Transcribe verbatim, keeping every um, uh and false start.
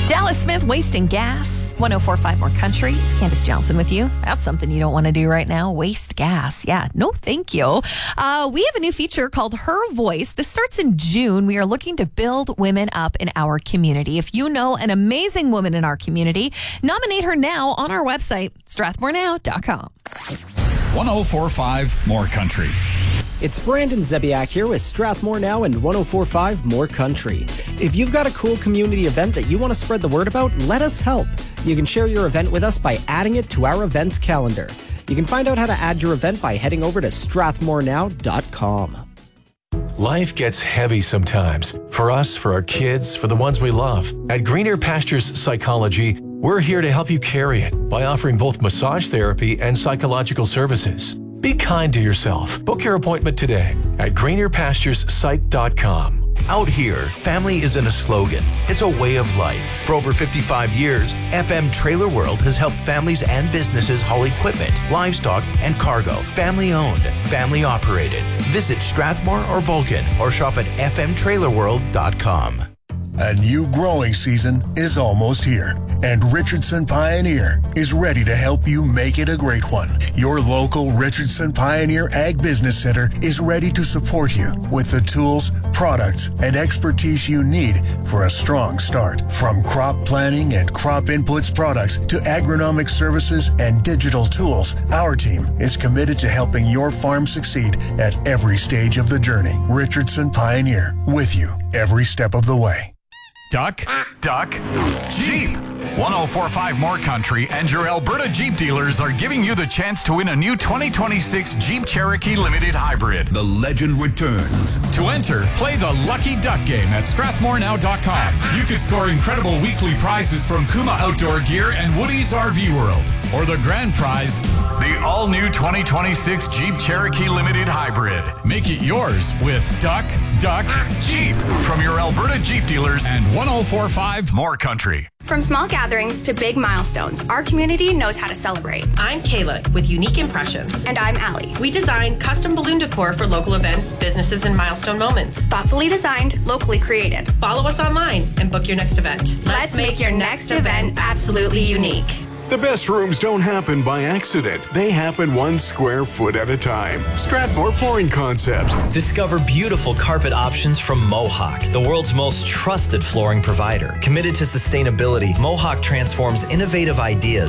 Dallas Smith, Wasting Gas, one oh four point five More Country. It's Candace Johnson with you. That's something you don't want to do right now, waste gas. Yeah, no thank you. Uh, we have a new feature called Her Voice. This starts in June. We are looking to build women up in our community. If you know an amazing woman in our community, nominate her now on our website, strathmore now dot com. one oh four point five More Country. It's Brandon Zebiak here with Strathmore Now and one oh four point five More Country. If you've got a cool community event that you want to spread the word about, let us help. You can share your event with us by adding it to our events calendar. You can find out how to add your event by heading over to strathmore now dot com. Life gets heavy sometimes. For us, for our kids, for the ones we love. At Greener Pastures Psychology, we're here to help you carry it by offering both massage therapy and psychological services. Be kind to yourself. Book your appointment today at greener pastures psych dot com. Out here, family isn't a slogan. It's a way of life. For over fifty-five years, F M Trailer World has helped families and businesses haul equipment, livestock, and cargo. Family owned, family operated. Visit Strathmore or Vulcan or shop at f m trailer world dot com. A new growing season is almost here, and Richardson Pioneer is ready to help you make it a great one. Your local Richardson Pioneer Ag Business Center is ready to support you with the tools, products, and expertise you need for a strong start. From crop planning and crop inputs products to agronomic services and digital tools, our team is committed to helping your farm succeed at every stage of the journey. Richardson Pioneer, with you every step of the way. Duck, Duck, Jeep. one oh four point five More Country and your Alberta Jeep dealers are giving you the chance to win a new twenty twenty-six Jeep Cherokee Limited Hybrid. The legend returns. To enter, play the Lucky Duck game at strathmore now dot com. You could score incredible weekly prizes from Kuma Outdoor Gear and Woody's R V World. Or the grand prize, the all-new twenty twenty-six Jeep Cherokee Limited Hybrid. Make it yours with Duck, Duck, Jeep from your Alberta Jeep dealers and one oh four point five More Country. From small gatherings to big milestones, our community knows how to celebrate. I'm Kayla with Unique Impressions. And I'm Allie. We design custom balloon decor for local events, businesses, and milestone moments. Thoughtfully designed, locally created. Follow us online and book your next event. Let's, Let's make, make your next event absolutely unique. The best rooms don't happen by accident. They happen one square foot at a time. Strathmore Flooring Concepts. Discover beautiful carpet options from Mohawk, the world's most trusted flooring provider. Committed to sustainability, Mohawk transforms innovative ideas